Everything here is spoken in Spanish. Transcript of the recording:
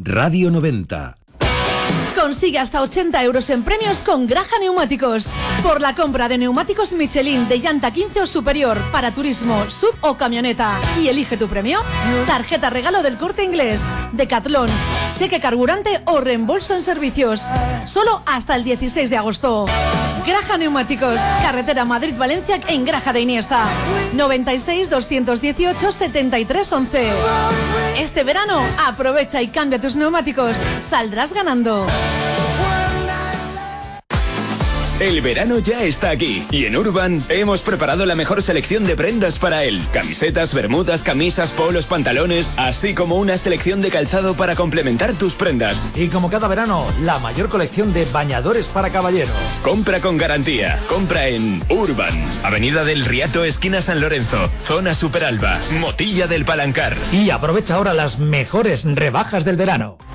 Radio 90. Consigue hasta 80 euros en premios con Graja Neumáticos. Por la compra de neumáticos Michelin de llanta 15 o superior para turismo, sub o camioneta. Y elige tu premio. Tarjeta regalo del Corte Inglés, Decathlon, cheque carburante o reembolso en servicios. Solo hasta el 16 de agosto. Graja Neumáticos, carretera Madrid-Valencia en Graja de Iniesta. 96 218 73 11. Este verano aprovecha y cambia tus neumáticos. Saldrás ganando. El verano ya está aquí y en Urban hemos preparado la mejor selección de prendas para él. Camisetas, bermudas, camisas, polos, pantalones, así como una selección de calzado para complementar tus prendas. Y como cada verano, la mayor colección de bañadores para caballeros. Compra con garantía. Compra en Urban, Avenida del Riato, esquina San Lorenzo, zona Superalba, Motilla del Palancar. Y aprovecha ahora las mejores rebajas del verano.